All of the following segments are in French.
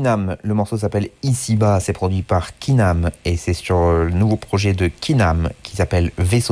Kinam. Le morceau s'appelle Ici-bas, c'est produit par Kinam et c'est sur le nouveau projet de Kinam qui s'appelle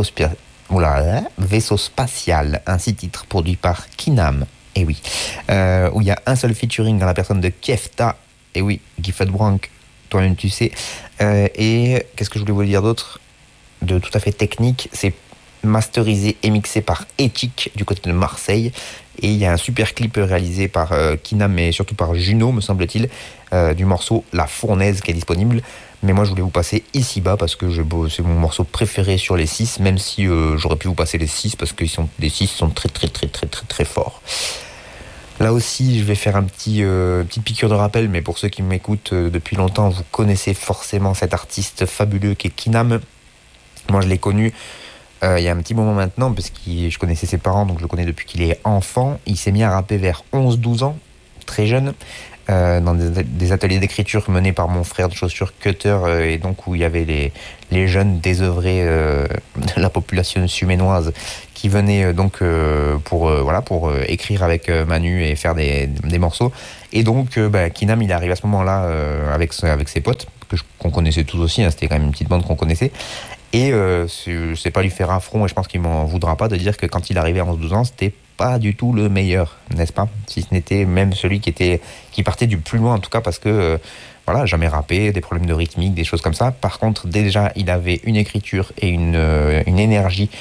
Vaisseau Spatial, un 6 titres produit par Kinam. Et oui, où il y a un seul featuring dans la personne de Kefta. Et oui, Gifford Brank, toi-même tu sais. Et qu'est-ce que je voulais vous dire d'autre de tout à fait technique, c'est masterisé et mixé par Ethic du côté de Marseille. Et il y a un super clip réalisé par Kinam, mais surtout par Juno, me semble-t-il, du morceau La Fournaise qui est disponible. Mais moi, je voulais vous passer Ici-bas parce que c'est mon morceau préféré sur les 6, même si j'aurais pu vous passer les 6 parce que les 6 sont très, très, très, très, très, très forts. Là aussi, je vais faire petite piqûre de rappel, mais pour ceux qui m'écoutent depuis longtemps, vous connaissez forcément cet artiste fabuleux qui est Kinam. Moi, je l'ai connu il y a un petit moment maintenant, parce que je connaissais ses parents, donc je le connais depuis qu'il est enfant. Il s'est mis à rapper vers 11-12 ans, très jeune, dans des ateliers d'écriture menés par mon frère de chaussures Cutter, et donc où il y avait les jeunes désœuvrés de la population suménoise qui venaient donc pour écrire avec Manu et faire des morceaux. Et donc Kinam, il est arrivé à ce moment-là avec ses potes, qu'on connaissait tous aussi, hein, c'était quand même une petite bande qu'on connaissait. Et je sais pas lui faire affront, et je pense qu'il m'en voudra pas de dire que quand il arrivait à 11-12 ans, c'était pas du tout le meilleur, n'est-ce pas? Si ce n'était même celui qui partait du plus loin, en tout cas, parce que jamais rappé, des problèmes de rythmique, des choses comme ça. Par contre, déjà, il avait une écriture et une énergie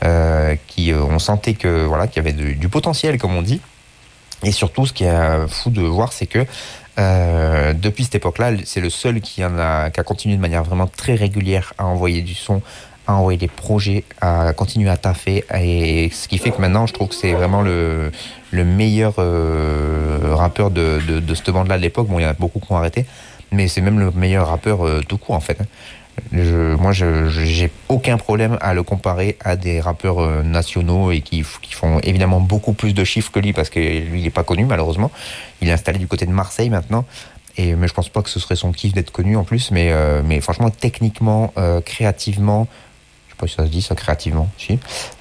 on sentait qu'il y avait du potentiel, comme on dit. Et surtout, ce qui est fou de voir, c'est que depuis cette époque-là, c'est le seul qui a continué de manière vraiment très régulière à envoyer du son, à envoyer des projets, à continuer à taffer. Et ce qui fait que maintenant, je trouve que c'est vraiment le meilleur rappeur de cette bande-là de l'époque. Bon, il y en a beaucoup qui ont arrêté, mais c'est même le meilleur rappeur tout court, en fait. Moi, j'ai aucun problème à le comparer à des rappeurs nationaux et qui font évidemment beaucoup plus de chiffres que lui parce que lui, il n'est pas connu, malheureusement. Il est installé du côté de Marseille maintenant. Mais je pense pas que ce serait son kiff d'être connu en plus. Mais franchement, techniquement, créativement, je sais pas si ça se dit ça, créativement, si.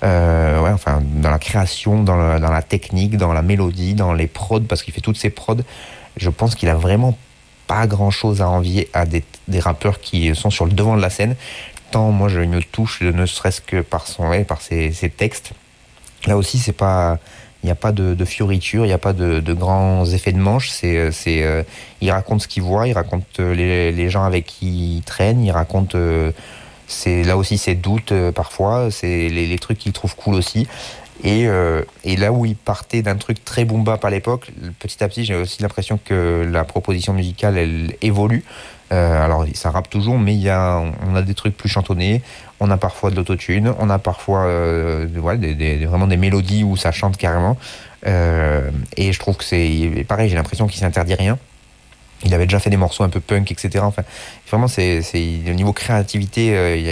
Dans la création, dans la technique, dans la mélodie, dans les prods, parce qu'il fait toutes ses prods, je pense qu'il a vraiment pas grand chose à envier à des rappeurs qui sont sur le devant de la scène, tant moi je me touche, ne serait-ce que par ses textes. Là aussi, il n'y a pas de fioriture, il n'y a pas de grands effets de manche. Il raconte ce qu'il voit, il raconte les gens avec qui il traîne, il raconte là aussi ses doutes parfois, c'est les trucs qu'il trouve cool aussi. Et là où il partait d'un truc très boom bap à l'époque, petit à petit, j'ai aussi l'impression que la proposition musicale, elle évolue. Alors, ça rappe toujours, mais on a des trucs plus chantonnés. On a parfois de l'autotune, on a parfois vraiment des mélodies où ça chante carrément. Et je trouve que c'est pareil, j'ai l'impression qu'il s'interdit rien. Il avait déjà fait des morceaux un peu punk, etc. Enfin, vraiment, au niveau créativité,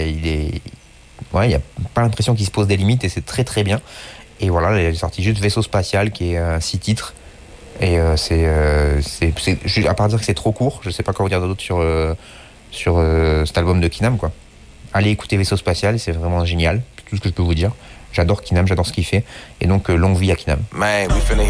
il n'y a pas l'impression qu'il se pose des limites et c'est très très bien. Et voilà, il a sorti juste Vaisseau Spatial qui est 6 titres. Et à part dire que c'est trop court, je sais pas quoi vous dire d'autre sur cet album de Kinam, quoi. Allez écouter Vaisseau Spatial, c'est vraiment génial, tout ce que je peux vous dire. J'adore Kinam, j'adore ce qu'il fait. Et donc, longue vie à Kinam. Man, we finna